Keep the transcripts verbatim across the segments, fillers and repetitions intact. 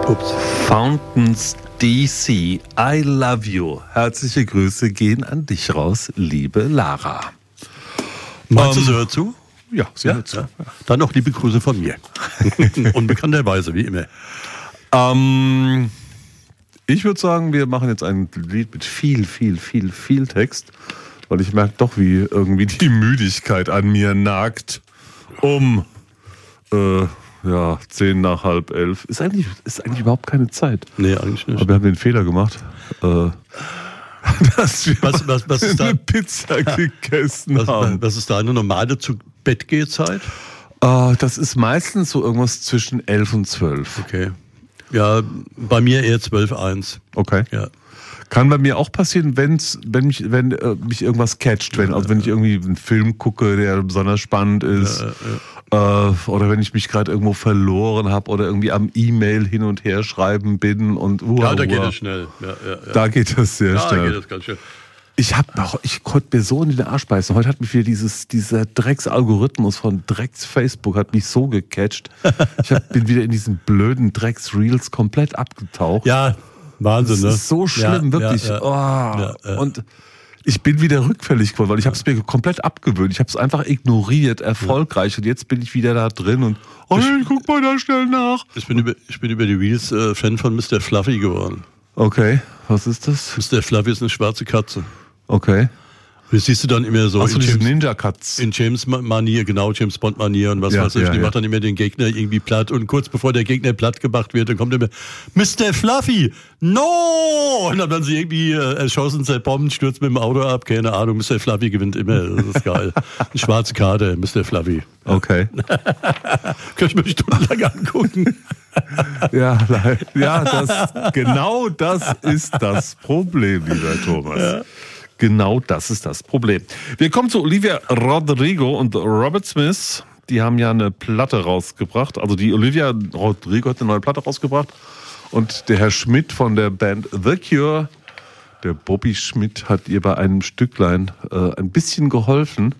Ups. Fountains D C, I love you. Herzliche Grüße gehen an dich raus, liebe Lara. Meinst du, sie hört zu? Ja, sie Ja, hört zu. ja. Dann noch liebe Grüße von mir. Unbekannterweise, wie immer. Ähm, ich würde sagen, wir machen jetzt ein Lied mit viel, viel, viel, viel Text, weil ich merke doch, wie irgendwie die Müdigkeit an mir nagt. Um äh, ja, zehn nach halb elf. Ist eigentlich, ist eigentlich überhaupt keine Zeit. Nee, eigentlich nicht. Aber wir haben den Fehler gemacht, äh, dass wir Was, was, was, ist da, eine Pizza gegessen was, haben. was ist deine normale Zu-Bett-Gehzeit? Äh, das ist meistens so irgendwas zwischen elf und zwölf. Okay. Ja, bei mir eher zwölf eins. Okay. Ja. Kann bei mir auch passieren, wenn's, wenn mich, wenn äh, mich irgendwas catcht, wenn, also wenn ich irgendwie einen Film gucke, der besonders spannend ist, Ja, ja. Äh, oder wenn ich mich gerade irgendwo verloren habe oder irgendwie am E-Mail hin und her schreiben bin und uh, Ja, da uh, geht das schnell. Ja, ja, ja. Da geht das sehr ja, schnell. Da geht das ganz schnell. Ich hab, ich konnte mir so in den Arsch beißen. Heute hat mich wieder dieses, dieser Drecks-Algorithmus von Drecks-Facebook hat mich so gecatcht. Ich hab, bin wieder in diesen blöden Drecks-Reels komplett abgetaucht. Ja, Wahnsinn, das ne? ist so schlimm, ja, wirklich. Ja, ja. Oh. Ja, ja. Und ich bin wieder rückfällig geworden, weil ich habe es mir komplett abgewöhnt. Ich habe es einfach ignoriert, erfolgreich. Und jetzt bin ich wieder da drin und oh, ich guck mal da schnell nach. Ich bin über, ich bin über die Reels äh, Fan von Mister Fluffy geworden. Okay, was ist das? Mister Fluffy ist eine schwarze Katze. Okay. Das siehst du dann immer so Achso, in diese James, Ninja-Cuts. in James-Manier, genau, James-Bond-Manier und was Ja, weiß ich. ja, Die ja. macht dann immer den Gegner irgendwie platt und kurz bevor der Gegner platt gemacht wird, dann kommt immer Mister Fluffy, no! Und dann werden sie irgendwie äh, erschossen, zerbombt, stürzt mit dem Auto ab, keine Ahnung. Mister Fluffy gewinnt immer, das ist geil. Eine schwarze Karte, Mister Fluffy. Okay. Kann ich mir stundenlang angucken. Ja, le- ja das, genau das ist das Problem, lieber Thomas. Ja. Genau das ist das Problem. Wir kommen zu Olivia Rodrigo und Robert Smith. Die haben ja eine Platte rausgebracht. Also die Olivia Rodrigo hat eine neue Platte rausgebracht. Und der Herr Schmidt von der Band The Cure, der Bobby Schmidt, hat ihr bei einem Stücklein äh, ein bisschen geholfen.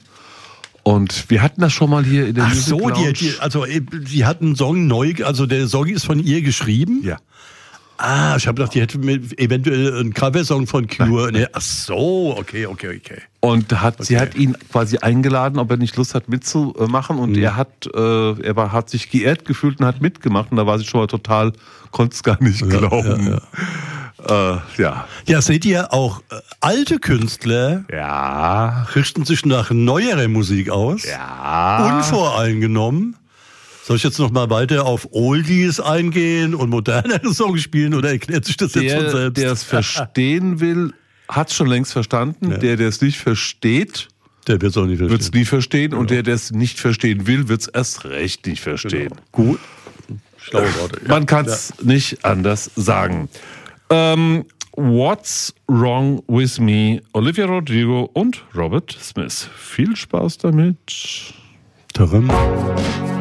Und wir hatten das schon mal hier in der Ach Music so, die, Lounge. die, also äh, sie hat einen Song neu, also der Song ist von ihr geschrieben? Ja. Ah, ich habe gedacht, die hätte mit eventuell einen Coversong von Cure. Nee, ach so, okay, okay, okay. Und hat, Okay. sie hat ihn quasi eingeladen, ob er nicht Lust hat mitzumachen. Und Mhm. er hat, äh, er war, hat sich geehrt gefühlt und hat mitgemacht. Und da war sie schon mal total, konnte es gar nicht glauben. Ja, äh, ja. Ja, seht ihr, auch äh, alte Künstler Ja. richten sich nach neuerer Musik aus. Ja. Unvoreingenommen. Soll ich jetzt noch mal weiter auf Oldies eingehen und modernere Songs spielen oder erklärt sich das jetzt von Der, selbst? der es verstehen will, hat es schon längst verstanden. Ja. Der, der es nicht versteht, Der wird es auch nicht wird es verstehen. nie verstehen. Und der, der es nicht verstehen will, wird es erst recht nicht verstehen. Genau. Gut. Schlaue Worte. Ja. Man kann es nicht anders sagen. Ähm, What's Wrong With Me? Olivia Rodrigo und Robert Smith. Viel Spaß damit. Taram.